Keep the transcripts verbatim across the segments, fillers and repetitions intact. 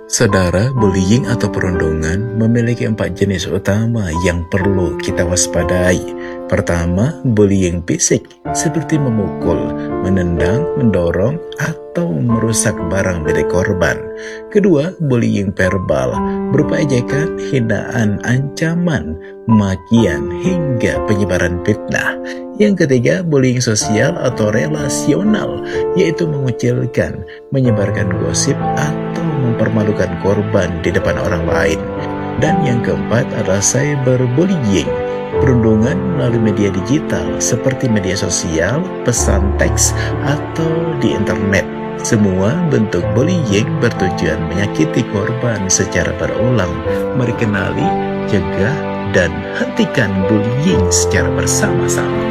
Saudara, bullying atau perundungan memiliki empat jenis utama yang perlu kita waspadai. Pertama, bullying fisik, seperti memukul, menendang, mendorong, atau merusak barang milik korban. Kedua, bullying verbal, berupa ejekan, hinaan, ancaman, makian, hingga penyebaran fitnah. Yang ketiga, bullying sosial atau relasional, yaitu mengucilkan, menyebarkan gosip, atau mempermalukan korban di depan orang lain. Dan yang keempat adalah cyberbullying, perundungan melalui media digital seperti media sosial, pesan teks, atau di internet. Semua bentuk bullying bertujuan menyakiti korban secara berulang. Mari kenali, cegah, dan hentikan bullying secara bersama-sama.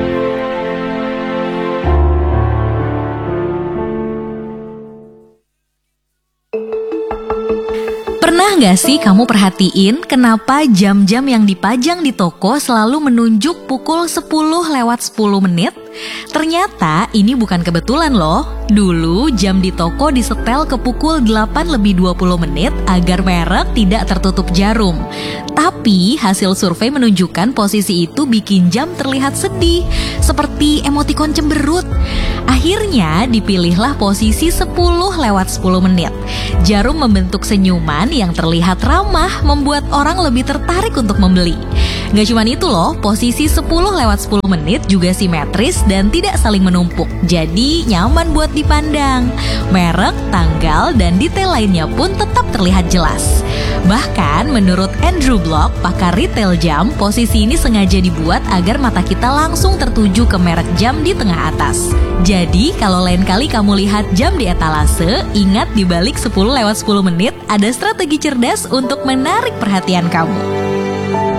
Pernah nggak sih kamu perhatiin kenapa jam-jam yang dipajang di toko selalu menunjuk pukul sepuluh lewat sepuluh menit? Ternyata ini bukan kebetulan loh. Dulu jam di toko disetel ke pukul delapan lebih dua puluh menit agar merek tidak tertutup jarum. Tapi hasil survei menunjukkan posisi itu bikin jam terlihat sedih, seperti emotikon cemberut. Akhirnya dipilihlah posisi sepuluh lewat sepuluh menit. Jarum membentuk senyuman yang terlihat ramah, membuat orang lebih tertarik untuk membeli. Gak cuma itu loh, posisi sepuluh lewat sepuluh menit juga simetris dan tidak saling menumpuk. Jadi nyaman buat dipandang. Merek, tanggal, dan detail lainnya pun tetap terlihat jelas. Bahkan menurut Andrew Block, pakar retail jam, posisi ini sengaja dibuat agar mata kita langsung tertuju ke merek jam di tengah atas. Jadi kalau lain kali kamu lihat jam di etalase, ingat di balik sepuluh lewat sepuluh menit ada strategi cerdas untuk menarik perhatian kamu.